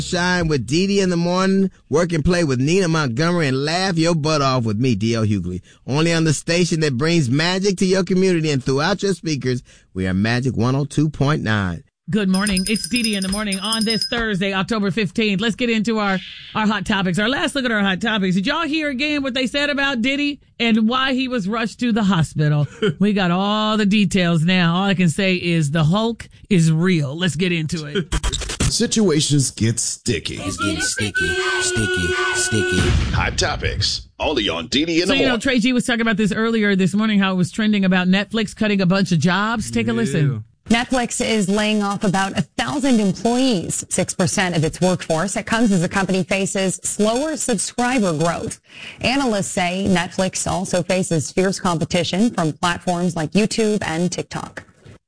Shine with Dee Dee in the morning, work and play with Nina Montgomery, and laugh your butt off with me, D.L. Hughley. Only on the station that brings magic to your community and throughout your speakers. We are Magic 102.9. Good morning. It's Dee Dee in the morning on this Thursday, October 15th. Let's get into our hot topics. Our last look at our hot topics. Did y'all hear again what they said about Diddy and why he was rushed to the hospital? We got all the details now. All I can say is the Hulk is real. Let's get into it. Situations get sticky. It's getting sticky. Hot topics. Only on Dee Dee in the morning. Trey G was talking about this earlier this morning, how it was trending about Netflix cutting a bunch of jobs. Take a listen. Netflix is laying off about 1,000 employees, 6% of its workforce. It comes as the company faces slower subscriber growth. Analysts say Netflix also faces fierce competition from platforms like YouTube and TikTok.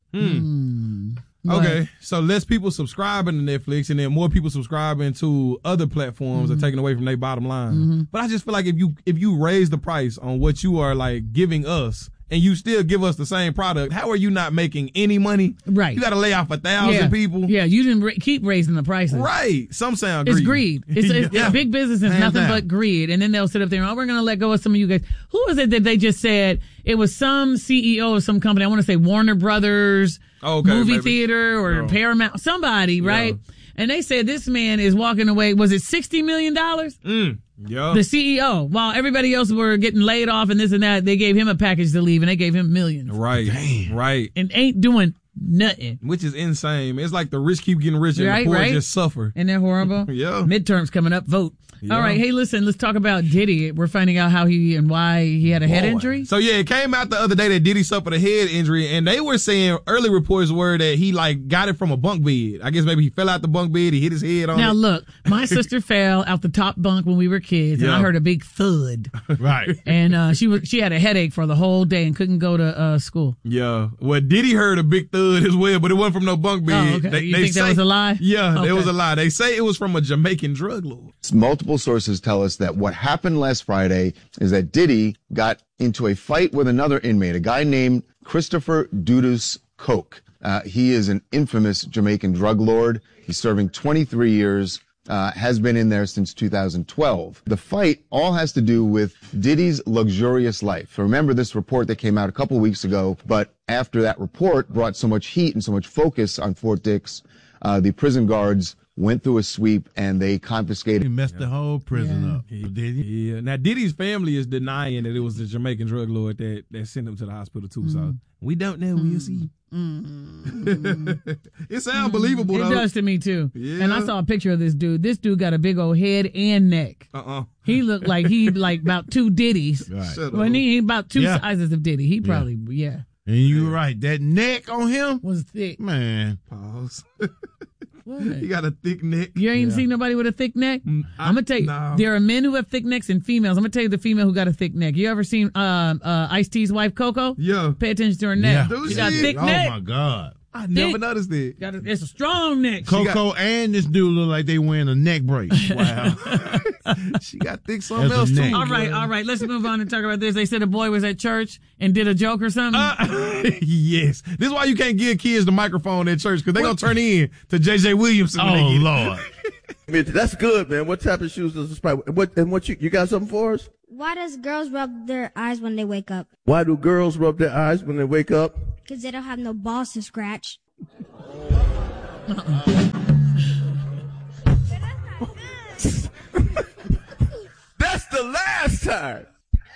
Okay, so less people subscribing to Netflix and then more people subscribing to other platforms are taking away from their bottom line. But I just feel like if you raise the price on what you are like giving us, and you still give us the same product, how are you not making any money? Right. You got to lay off 1,000 people. Yeah, you didn't keep raising the prices. Right. Some sound greed. It's greed. It's big business is nothing but greed. And then they'll sit up there and, we're going to let go of some of you guys. Who was it that they just said? It was some CEO of some company. I want to say Warner Brothers, movie theater or Paramount, somebody, right? And they said this man is walking away. Was it $60 million? Yeah. The CEO, while everybody else were getting laid off and this and that, they gave him a package to leave and they gave him millions. Right. Damn. Right. And ain't doing nothing. Which is insane. It's like the rich keep getting richer and the poor just suffer. Isn't that horrible? Yeah. Midterms coming up. Vote. Yeah. All right. Hey, listen, let's talk about Diddy. We're finding out how he and why he had a head injury. So, yeah, it came out the other day that Diddy suffered a head injury, and they were saying early reports were that he, got it from a bunk bed. I guess maybe he fell out the bunk bed, he hit his head on it. Now, look, my sister fell out the top bunk when we were kids, and I heard a big thud. Right. And she had a headache for the whole day and couldn't go to school. Yeah. Well, Diddy heard a big thud as well, but it wasn't from no bunk bed. Oh, okay. You think that was a lie? Yeah, it was a lie. They say it was from a Jamaican drug lord. Multiple sources tell us that what happened last Friday is that Diddy got into a fight with another inmate, a guy named Christopher Dudus Coke. He is an infamous Jamaican drug lord. He's serving 23 years, has been in there since 2012. The fight all has to do with Diddy's luxurious life. Remember this report that came out a couple weeks ago, but after that report brought so much heat and so much focus on Fort Dix, the prison guards went through a sweep and they confiscated. He messed the whole prison up. Did he? Yeah. Now, Diddy's family is denying that it was the Jamaican drug lord that sent him to the hospital, too. So we don't know. We'll see. It sounds believable, though. It does to me, too. Yeah. And I saw a picture of this dude. This dude got a big old head and neck. He looked like about two Diddies. Right. Well, he about two sizes of Diddy. He probably, And you're right. That neck on him was thick. Man. Pause. What? He got a thick neck. You ain't seen nobody with a thick neck? I'm going to tell you, there are men who have thick necks and females. I'm going to tell you the female who got a thick neck. You ever seen Ice-T's wife, Coco? Yeah. Pay attention to her neck. Yeah. She got a thick neck. Oh, my God. I never noticed it. It's a strong neck. Coco and this dude look like they wearing a neck brace. Wow. She got thick something else, too. All right. Let's move on and talk about this. They said a boy was at church and did a joke or something. Yes. This is why you can't give kids the microphone at church, because they're going to turn in to J.J. Williamson. Oh, Lord. That's good, man. What type of shoes does this buy? What you got something for us? Why does girls rub their eyes when they wake up? Why do girls rub their eyes when they wake up? Because they don't have no balls to scratch. That's the last time.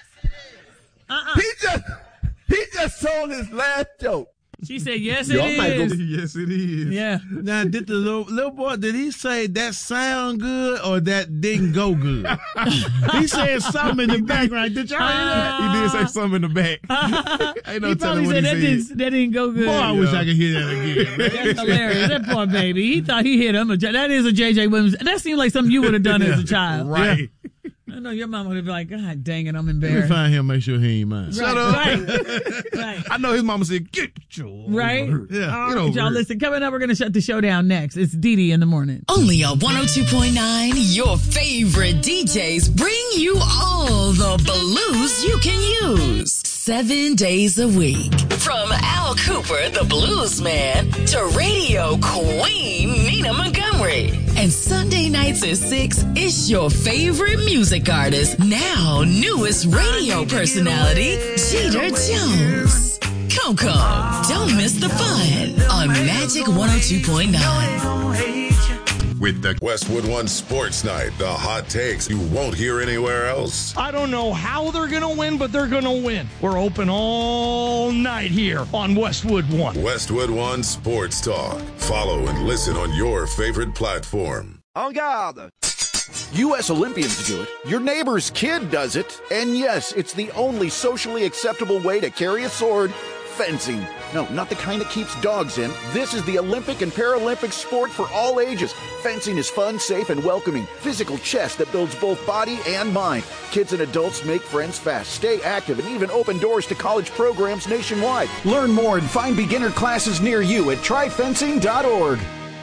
He just told his last joke. She said, yes, it is. Yes, it is. Yeah. Now, did the little boy, did he say that sound good or that didn't go good? He said something in the background. Did y'all hear that? He did say something in the back. Ain't no he telling probably what said he said. that didn't go good. Boy, I wish I could hear that again. That's hilarious. That poor baby. He thought he hit him. That is a J.J. Williams. That seemed like something you would have done as a child. Right. Yeah. I know your mama would be like, God dang it, I'm Let embarrassed. me find him, make sure he ain't mine. Shut up. Right. I know his mama said, get your Right? Yeah. All right, y'all, listen, coming up, we're going to shut the show down next. It's Dee Dee in the morning. Only on 102.9, your favorite DJs bring you all the blues you can use. 7 days a week. From Al Cooper, the blues man, to radio queen Nina Montgomery. And Sunday nights at 6, it's your favorite music artist, now newest radio personality, Jeter Jones. Coco, don't miss the fun on Magic 102.9. With the Westwood One Sports Night, the hot takes you won't hear anywhere else. I don't know how they're going to win, but they're going to win. We're open all night here on Westwood One. Westwood One Sports Talk. Follow and listen on your favorite platform. En garde! U.S. Olympians do it. Your neighbor's kid does it. And yes, it's the only socially acceptable way to carry a sword. Fencing. No, not the kind that keeps dogs in. This is the Olympic and Paralympic sport for all ages. Fencing is fun, safe, and welcoming. Physical chess that builds both body and mind. Kids and adults make friends fast, stay active, and even open doors to college programs nationwide. Learn more and find beginner classes near you at tryfencing.org.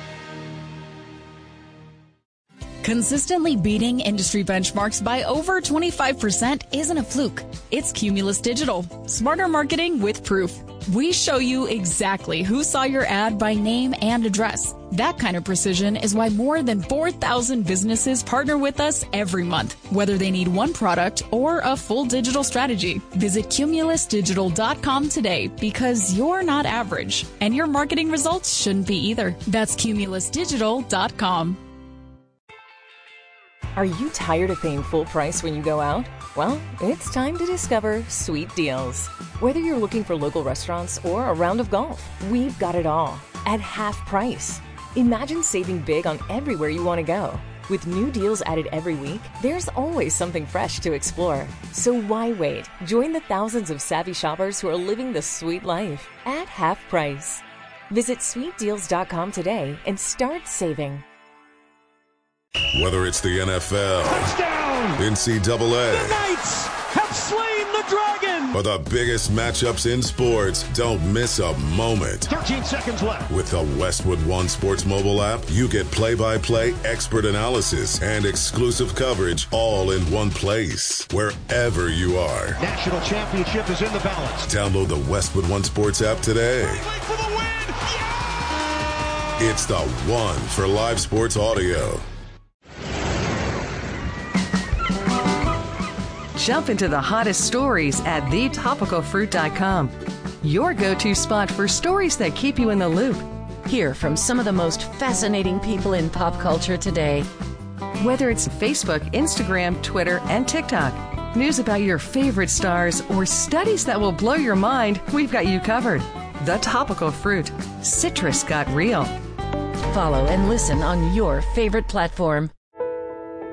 Consistently beating industry benchmarks by over 25% isn't a fluke. It's Cumulus Digital. Smarter marketing with proof. We show you exactly who saw your ad by name and address. That kind of precision is why more than 4,000 businesses partner with us every month, whether they need one product or a full digital strategy. Visit cumulusdigital.com today because you're not average, and your marketing results shouldn't be either. That's cumulusdigital.com. Are you tired of paying full price when you go out? Well, it's time to discover Sweet Deals. Whether you're looking for local restaurants or a round of golf, we've got it all at half price. Imagine saving big on everywhere you want to go. With new deals added every week, there's always something fresh to explore. So why wait? Join the thousands of savvy shoppers who are living the sweet life at half price. Visit sweetdeals.com today and start saving. Whether it's the NFL, touchdown, NCAA, the Knights have slain the dragon, or the biggest matchups in sports, don't miss a moment. 13 seconds left. With the Westwood One Sports mobile app, you get play-by-play expert analysis and exclusive coverage all in one place, wherever you are. National championship is in the balance. Download the Westwood One Sports app today. For the win! Yeah! It's the one for live sports audio. Jump into the hottest stories at thetopicalfruit.com. Your go-to spot for stories that keep you in the loop. Hear from some of the most fascinating people in pop culture today. Whether it's Facebook, Instagram, Twitter, and TikTok, news about your favorite stars, or studies that will blow your mind, we've got you covered. The Topical Fruit. Citrus got real. Follow and listen on your favorite platform.